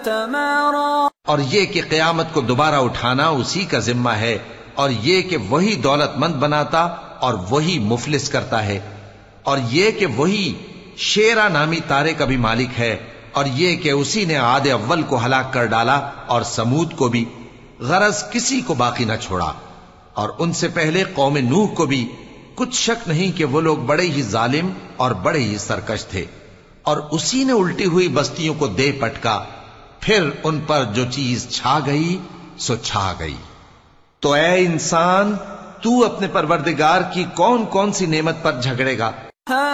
और ये कि क़यामत को दोबारा उठाना उसी का जिम्मा है, और ये कि वही दौलतमंद बनाता और वही मुफलिस करता है, और ये कि वही शेरा नामी तारे का भी मालिक है, और ये कि उसी ने आदे अव्वल को हलाक कर डाला और समूद को भी, गरज किसी को बाकी न छोड़ा, और उनसे पहले कौम नूह को भी। कुछ शक नहीं कि वो लोग बड़े ही जालिम और बड़े ही सरकश थे, और उसी ने उल्टी हुई बस्तियों को दे पटका, फिर उन पर जो चीज छा गई सो छा गई। तो ऐ इंसान, तू अपने परवरदिगार की कौन कौन सी नेमत पर झगड़ेगा?